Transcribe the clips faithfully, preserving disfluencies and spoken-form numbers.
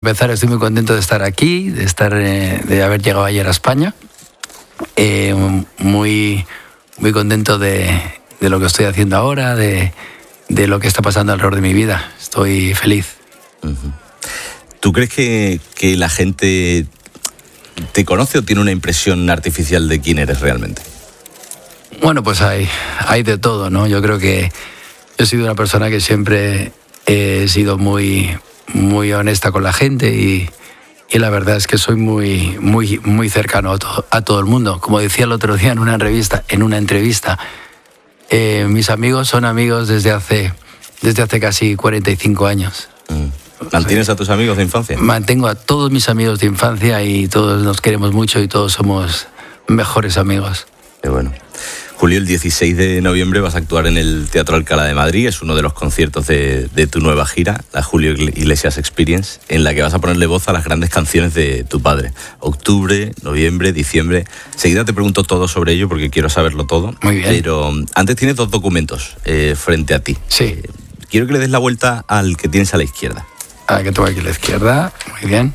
Empezar, estoy muy contento de estar aquí, de estar, eh, de haber llegado ayer a España. Eh, muy, muy contento de, de lo que estoy haciendo ahora, de, de lo que está pasando alrededor de mi vida. Estoy feliz. Uh-huh. ¿Tú crees que, que la gente te conoce o tiene una impresión artificial de quién eres realmente? Bueno, pues hay, hay de todo, ¿no? Yo creo que yo he sido una persona que siempre he sido muy... muy honesta con la gente y, y la verdad es que soy muy, muy, muy cercano a, to, a todo el mundo. Como decía el otro día en una entrevista, en una entrevista eh, mis amigos son amigos desde hace, desde hace casi cuarenta y cinco años. ¿Mantienes a tus amigos de infancia? Mantengo a todos mis amigos de infancia y todos nos queremos mucho y todos somos mejores amigos. Qué bueno. Julio, el dieciséis de noviembre vas a actuar en el Teatro Alcalá de Madrid. Es uno de los conciertos de, de tu nueva gira, la Julio Iglesias Experience, en la que vas a ponerle voz a las grandes canciones de tu padre. Octubre, noviembre, diciembre. Enseguida te pregunto todo sobre ello porque quiero saberlo todo. Muy bien. Pero antes tienes dos documentos eh, frente a ti. Sí. Eh, quiero que le des la vuelta al que tienes a la izquierda. Ah, que tengo aquí a la izquierda. Muy bien.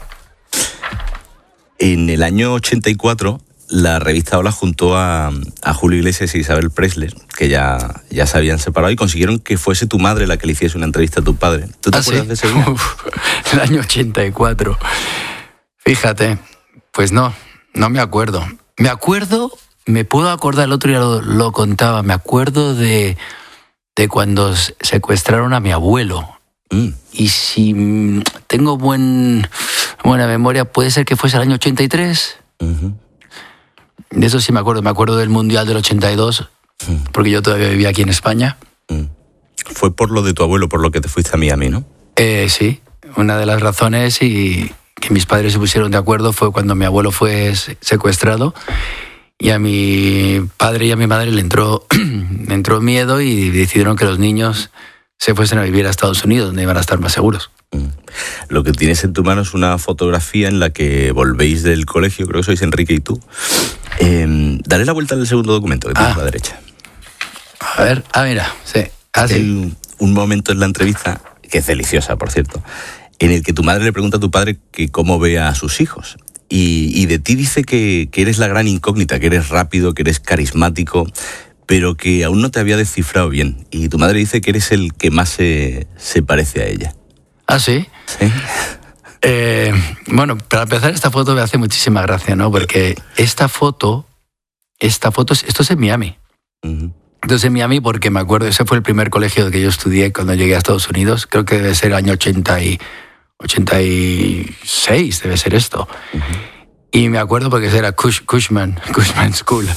En el año ochenta y cuatro... la revista Hola juntó a, a Julio Iglesias y Isabel Presley, que ya, ya se habían separado, y consiguieron que fuese tu madre la que le hiciese una entrevista a tu padre. ¿Tú te ¿Ah, acuerdas sí? de ese día? Uf, el año ochenta y cuatro. Fíjate, pues no, no me acuerdo. Me acuerdo, me puedo acordar, el otro día lo, lo contaba, me acuerdo de, de cuando secuestraron a mi abuelo. Mm. Y si tengo buen, buena memoria, puede ser que fuese el año ochenta y tres. Uh-huh. De eso sí me acuerdo. Me acuerdo del Mundial del ochenta y dos, porque yo todavía vivía aquí en España. Fue por lo de tu abuelo, por lo que te fuiste a Miami, ¿no? Eh, sí, una de las razones y que mis padres se pusieron de acuerdo fue cuando mi abuelo fue secuestrado y a mi padre y a mi madre le entró, le entró miedo y decidieron que los niños se fuesen a vivir a Estados Unidos, donde iban a estar más seguros. Lo que tienes en tu mano es una fotografía en la que volvéis del colegio, creo que sois Enrique y tú. Eh, dale la vuelta al segundo documento que tienes ah. a la derecha. A ver, ah, mira, sí. Ah, sí. El, un momento en la entrevista, que es deliciosa, por cierto, en el que tu madre le pregunta a tu padre que cómo ve a sus hijos. Y, y de ti dice que, que eres la gran incógnita, que eres rápido, que eres carismático, pero que aún no te había descifrado bien. Y tu madre dice que eres el que más se, se parece a ella. ¿Ah, sí? Sí. Eh, bueno, para empezar, esta foto me hace muchísima gracia, ¿no? Porque esta foto, esta foto, esto es en Miami. Uh-huh. Entonces en Miami, porque me acuerdo, ese fue el primer colegio que yo estudié cuando llegué a Estados Unidos. Creo que debe ser el año ochenta y, ochenta y seis, debe ser esto. Uh-huh. Y me acuerdo porque era Cush, Cushman, Cushman School.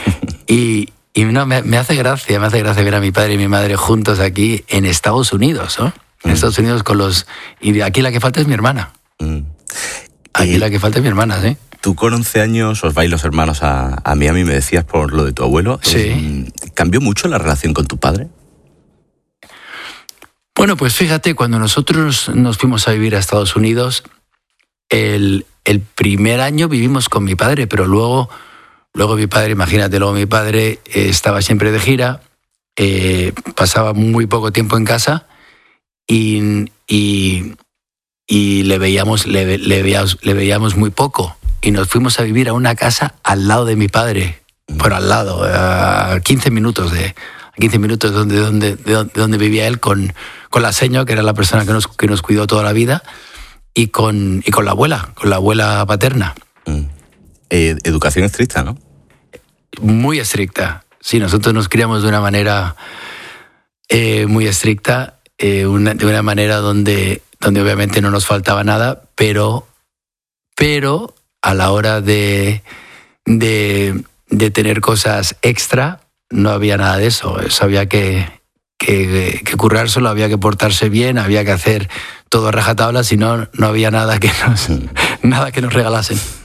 y y no, me, me hace gracia, me hace gracia ver a mi padre y mi madre juntos aquí en Estados Unidos, ¿no? En mm. Estados Unidos con los... Y aquí la que falta es mi hermana. Mm. Aquí eh, la que falta es mi hermana, ¿sí? Tú con once años os vais los hermanos a, a Miami, me decías por lo de tu abuelo. Sí. Eh, ¿Cambió mucho la relación con tu padre? Bueno, pues fíjate, cuando nosotros nos fuimos a vivir a Estados Unidos, el, el primer año vivimos con mi padre, pero luego, luego mi padre, imagínate, luego mi padre eh, estaba siempre de gira, eh, pasaba muy poco tiempo en casa y, y, y le, veíamos, le, le, veíamos, le veíamos muy poco. Y nos fuimos a vivir a una casa al lado de mi padre, por al lado, a quince minutos de... quince minutos de donde, donde, de donde vivía él con, con la señora, que era la persona que nos, que nos cuidó toda la vida, y con, y con la abuela, con la abuela paterna. Mm. Eh, educación estricta, ¿no? Muy estricta. Sí, nosotros nos criamos de una manera eh, muy estricta, eh, una, de una manera donde, donde obviamente no nos faltaba nada, pero, pero a la hora de, de, de tener cosas extra, no había nada de eso. Eso había que, que, que currárselo, había que portarse bien, había que hacer todo a rajatabla, si no, no había nada que nos, nada que nos regalasen.